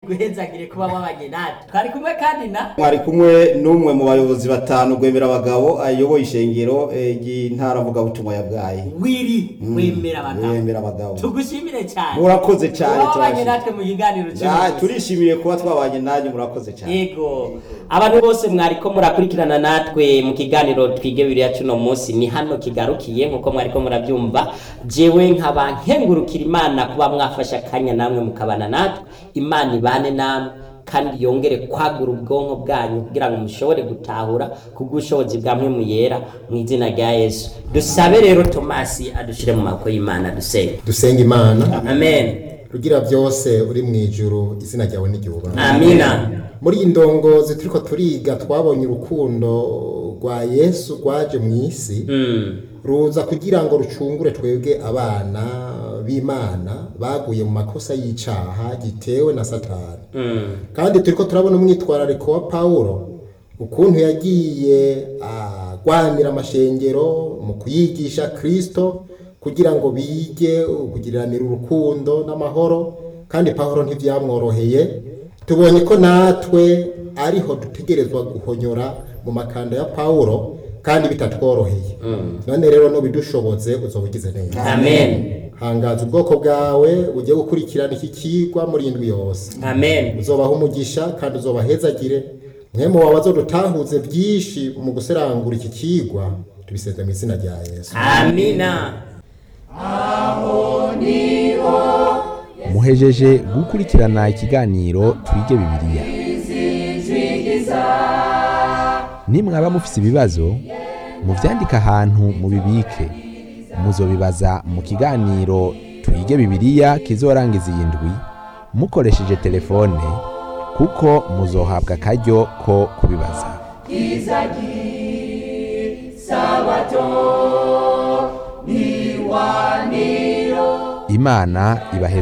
guhezagire kuba wabanye natwe. Twari kumwe kandi na mwari kumwe n'umwe mu bayobozi batanu Gwemera abagabo ayoboye ishengero y'intara vuga butumwa ya Bwayi. Wiri Gwemera abagabo. Tugushimire cyane. Murakoze cyane twabanye natwe mu kiganiro cy'umunsi. Turishimiye kuba twabanye nanyu, murakoze cyane. Yego. Abantu bose mwariko murakurikirana natwe mu kiganiro twige Bibiliya cy'uno munsi ni hano kigarukiye nkuko mwariko murabyumva. Jewe nkaba nkengurukira Imana kuba mwafasha akanya namwe mukabana natwe. Imana ibane namwe kandi yongere kwagura ubwonko bwanyu kugira ngo mushobore gutahura kubw'ubushobozi bwa Mpwemu Yera mu izina rya Yesu. Dusabe rero Tomasi adushire mu maboko y'Imana. Dusenga Imana. Amen. Rugira byose uri mu ijuru, izina ryawe n'igihugu. Amina. Muri indongozi turiko turiga twabonye urukundo rwa Yesu rwaje mu isi ruza kugira ngo rucungure twebwe abana b'Imana baguye mu makosa y'icaha gitewe na Satani. Kandi turiko turabona umwitwarariko wa Paulo ukuntu yagiye agwanira amashengero mu kuyigisha Kristo kugira ngo bige kugiriranira urukundo n'amahoro. Kandi Paulo ntivyamworoheye, tubonye ko natwe ariho dutegerezwa guhonyora mu makanda ya Paulo kandi bitatworoheye. None rero no bidushoboze uzobugize neza. Amen. Hangaza ubwoko bwawe ujye gukurikirana iki kigwa muri indwi yose. Amen. Uzobaha umugisha kandi uzobahezagire. Mwemu wawe azodutahuze byinshi mu guserangura iki kigwa, tubisenze mu izina rya Yesu. Amina. Muhejeje gukurikirana ikiganiro twige Bibiliya. Nimwaba mufise ibibazo muvyandika ahantu mubibike, muzobibaza mu kiganiro twige Bibiliya kizorangiza iyi ndwi mukoresheje telefone, kuko muzohabwa akaryo ko kubibaza. Imana ibahe